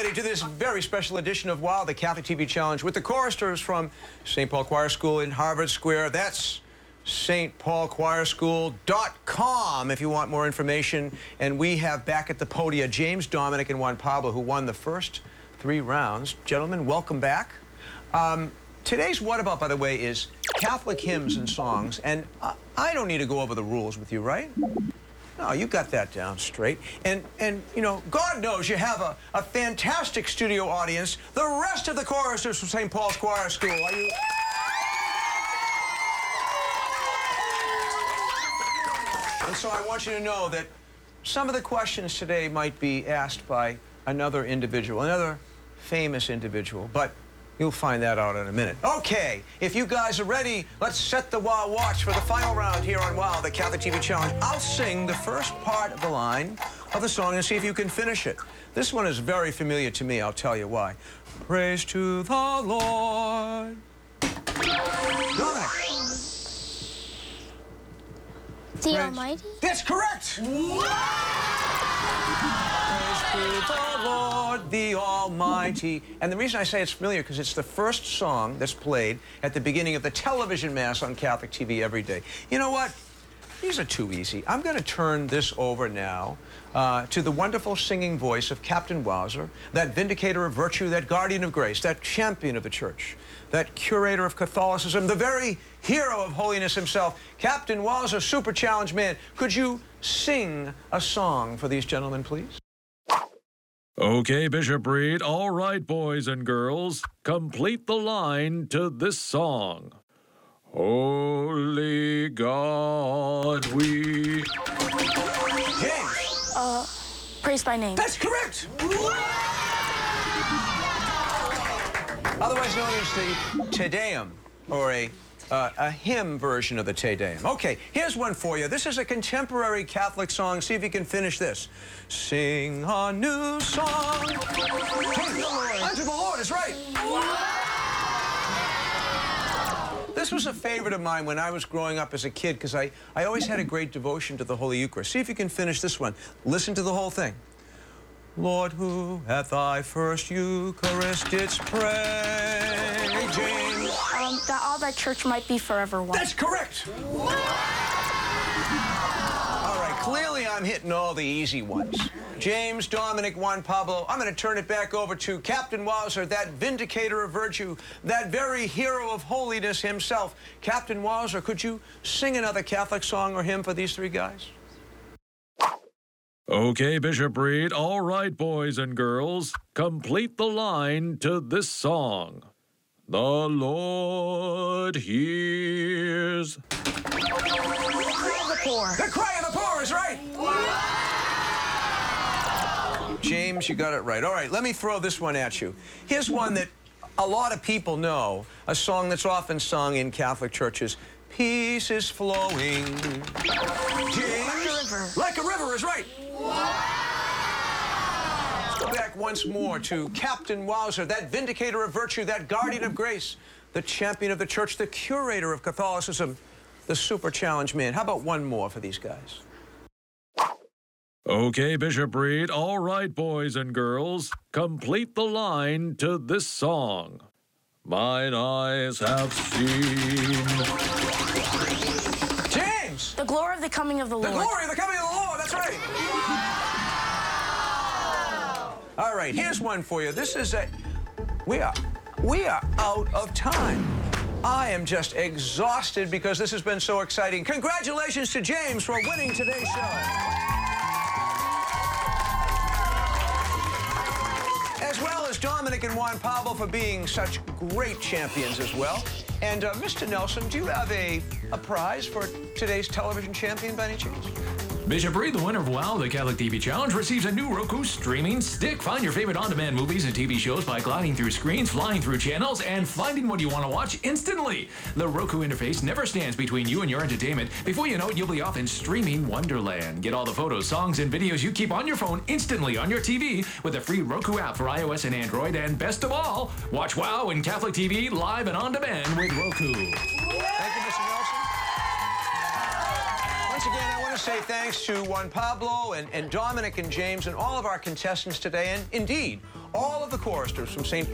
everybody, to this very special edition of WOW, the Catholic TV Challenge, with the choristers from St. Paul Choir School in Harvard Square. That's stpaulchoirschool.com if you want more information. And we have back at the podium James, Dominic, and Juan Pablo, who won the first 3 rounds. Gentlemen, welcome back. Today's What About, by the way, is Catholic hymns and songs. And I don't need to go over the rules with you, right? No, you got that down straight. And you know, God knows you have a fantastic studio audience. The rest of the choristers from St. Paul's Choir School. Are you... And so I want you to know that some of the questions today might be asked by another individual, another famous individual, but you'll find that out in a minute. Okay, if you guys are ready, let's set the WOW watch for the final round here on WOW, the Catholic TV Challenge. I'll sing the first part of the line of the song and see if you can finish it. This one is very familiar to me, I'll tell you why. Praise to the Lord. Dominic. The Almighty? That's correct! Praise to the Lord, the Almighty. And the reason I say it's familiar because it's the first song that's played at the beginning of the television mass on Catholic TV every day. You know what? These are too easy. I'm going to turn this over now to the wonderful singing voice of Captain Wowzer, that vindicator of virtue, that guardian of grace, that champion of the church, that curator of Catholicism, the very hero of holiness himself. Captain Wowzer, Super Challenge Man, could you sing a song for these gentlemen, please? Okay, Bishop Reed. All right, boys and girls, complete the line to this song. Holy God, we... James. Praise by name. That's correct. Otherwise known as the Te Deum, or a hymn version of the Te Deum. Okay, here's one for you. This is a contemporary Catholic song. See if you can finish this. Sing a new song. Unto the Lord is right. This was a favorite of mine when I was growing up as a kid because I always had a great devotion to the Holy Eucharist. See if you can finish this one. Listen to the whole thing. Lord, who at thy first Eucharist didst pray, James. That all thy church might be forever one. That's correct. All right, clearly I'm hitting all the easy ones. James, Dominic, Juan Pablo, I'm going to turn it back over to Captain Wowzer, that vindicator of virtue, that very hero of holiness himself. Captain Wowzer, could you sing another Catholic song or hymn for these 3 guys? Okay, Bishop Reed. All right, boys and girls, complete the line to this song. The Lord hears... The cry of the poor. The cry of the poor is right. James, you got it right. All right, let me throw this one at you. Here's one that a lot of people know, a song that's often sung in Catholic churches. Peace is flowing. James, Like a river. Like a river is right. Let's go back once more to Captain Wowzer, that vindicator of virtue, that guardian of grace, the champion of the church, the curator of Catholicism, the Super Challenge Man. How about one more for these guys? Okay, Bishop Reed. All right, boys and girls, complete the line to this song. Mine eyes have seen... James! The glory of the coming of the Lord. The glory of the coming of the Lord, that's right. All right, here's one for you. This is a... We are out of time. I am just exhausted because this has been so exciting. Congratulations to James for winning today's show. As well as Dominic and Juan Pablo for being such great champions as well. And Mr. Nelson, do you have a prize for today's television champion by any chance? Bishop Reed, the winner of WOW, the Catholic TV Challenge, receives a new Roku streaming stick. Find your favorite on-demand movies and TV shows by gliding through screens, flying through channels, and finding what you want to watch instantly. The Roku interface never stands between you and your entertainment. Before you know it, you'll be off in streaming wonderland. Get all the photos, songs, and videos you keep on your phone instantly on your TV with a free Roku app for iOS and Android. And best of all, watch WOW and Catholic TV live and on demand with Roku. Thank you, Mr. Nelson. Once again, I want to say thanks to Juan Pablo and Dominic and James and all of our contestants today, and indeed, all of the choristers from St. Paul